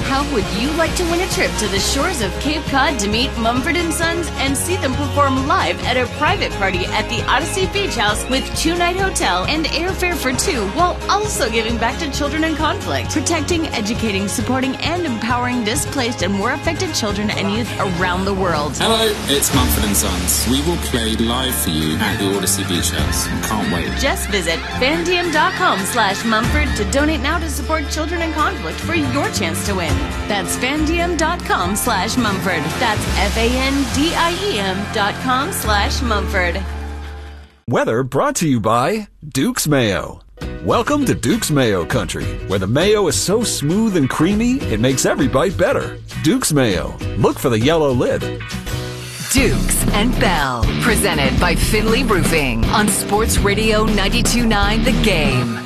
How would you like to win a trip to the shores of Cape Cod to meet Mumford & Sons and see them perform live at a private party at the Odyssey Beach House with 2-night hotel and airfare for 2, while also giving back to children in conflict, protecting, educating, supporting, and empowering displaced and war affected children and youth around the world? Hello, it's Mumford & Sons. We will play live for you at the Odyssey Beach House. Can't wait. Just visit fandiem.com/Mumford to donate now to support children in conflict for your chance to win. That's fandiem.com/Mumford. That's FANDIEM.com/Mumford. Weather brought to you by Duke's Mayo. Welcome to Duke's Mayo Country, where the mayo is so smooth and creamy, it makes every bite better. Duke's Mayo. Look for the yellow lid. Dukes and Bell, presented by Finley Roofing on Sports Radio 92.9 The Game.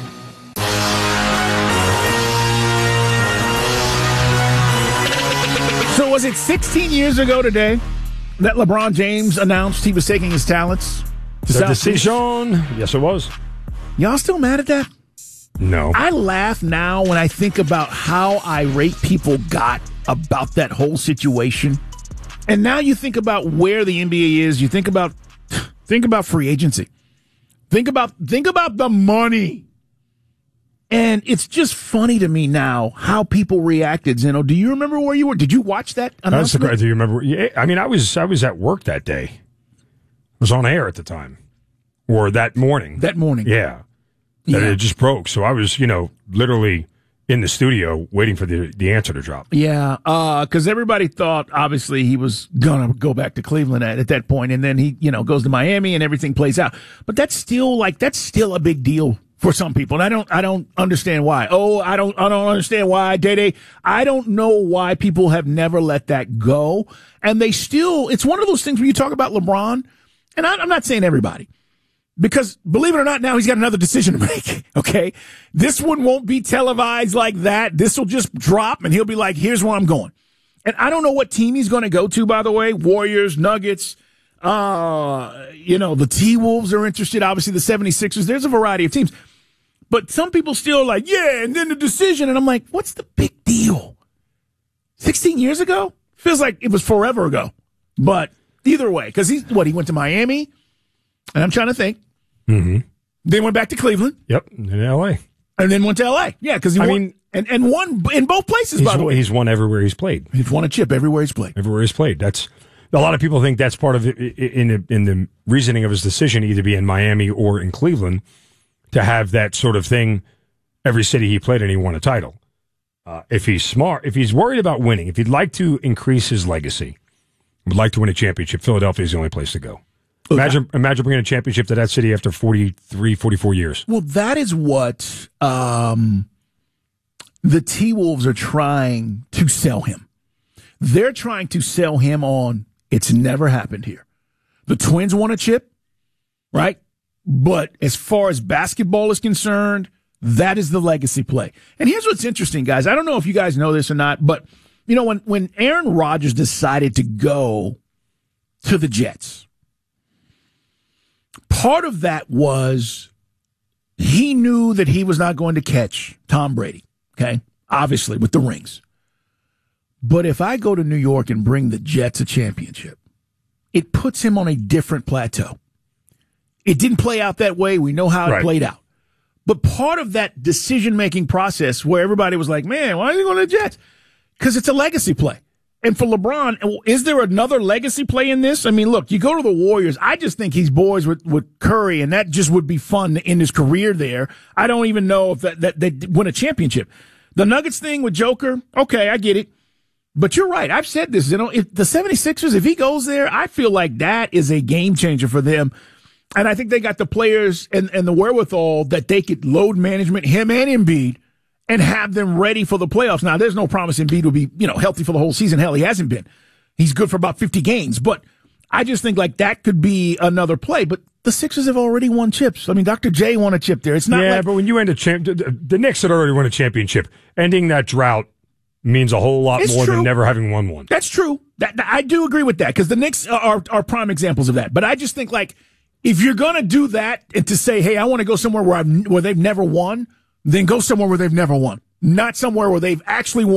So was it 16 years ago today that LeBron James announced he was taking his talents to The decision. Yes, it was. Y'all still mad at that? No. I laugh now when I think about how irate people got about that whole situation. And now you think about where the NBA is. You think about free agency. Think about the money. And it's just funny to me now how people reacted. Zeno, do you remember where you were? Did you watch that announcement? Do you remember? Yeah, I mean, I was at work that day. I was on air at the time, or that morning. That morning, yeah. It just broke. So I was, literally in the studio waiting for the answer to drop. Yeah, because everybody thought obviously he was gonna go back to Cleveland at that point, and then he, goes to Miami and everything plays out. But that's still a big deal for some people, and I don't understand why. I don't understand why, Day. I don't know why people have never let that go, and they still. It's one of those things when you talk about LeBron, and I'm not saying everybody, because believe it or not, now he's got another decision to make. Okay, this one won't be televised like that. This will just drop, and he'll be like, "Here's where I'm going." And I don't know what team he's going to go to. By the way, Warriors, Nuggets. The T-Wolves are interested. Obviously, the 76ers. There's a variety of teams. But some people still are like, yeah, and then the decision. And I'm like, what's the big deal? 16 years ago? Feels like it was forever ago. But either way, because he went to Miami, and I'm trying to think. Mm-hmm. Then went back to Cleveland. Yep, in L.A. And then went to L.A. Yeah, because he won in both places, by the way. He's won everywhere he's played. He's won a chip everywhere he's played. Everywhere he's played. That's a lot of people think that's part of it in the reasoning of his decision, either be in Miami or in Cleveland, to have that sort of thing every city he played in, he won a title. If he's smart, if he's worried about winning, if he'd like to increase his legacy, would like to win a championship, Philadelphia is the only place to go. Imagine bringing a championship to that city after 43, 44 years. Well, that is what the T-Wolves are trying to sell him. They're trying to sell him on it's never happened here. The Twins won a chip, right? But as far as basketball is concerned, that is the legacy play. And here's what's interesting, guys. I don't know if you guys know this or not, but, when Aaron Rodgers decided to go to the Jets, part of that was he knew that he was not going to catch Tom Brady, okay? Obviously, with the rings. But if I go to New York and bring the Jets a championship, it puts him on a different plateau. It didn't play out that way. We know how it played out. But part of that decision-making process where everybody was like, man, why are you going to the Jets? Because it's a legacy play. And for LeBron, is there another legacy play in this? I mean, look, you go to the Warriors. I just think he's boys with Curry, and that just would be fun in his career there. I don't even know if that they win a championship. The Nuggets thing with Joker, okay, I get it. But you're right. I've said this. If the 76ers, if he goes there, I feel like that is a game changer for them. And I think they got the players and the wherewithal that they could load management, him and Embiid, and have them ready for the playoffs. Now, there's no promise Embiid will be, healthy for the whole season. Hell, he hasn't been. He's good for about 50 games. But I just think like that could be another play. But the Sixers have already won chips. I mean, Dr. J won a chip there. It's not but when you end the Knicks had already won a championship. Ending that drought means a whole lot more than never having won one. That's true. I do agree with that because the Knicks are prime examples of that. But I just think like, if you're going to do that and to say, hey, I want to go somewhere where they've never won, then go somewhere where they've never won, not somewhere where they've actually won.